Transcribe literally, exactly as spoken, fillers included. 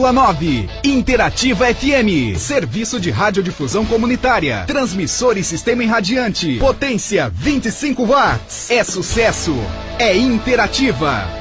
nove. Interativa F M, serviço de radiodifusão comunitária, transmissor e sistema irradiante, potência vinte e cinco watts. É sucesso, é Interativa.